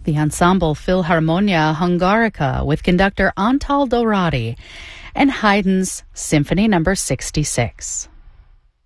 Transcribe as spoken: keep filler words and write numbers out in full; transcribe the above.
the Ensemble Philharmonia Hungarica with conductor Antal Dorati, and Haydn's Symphony Number sixty-six.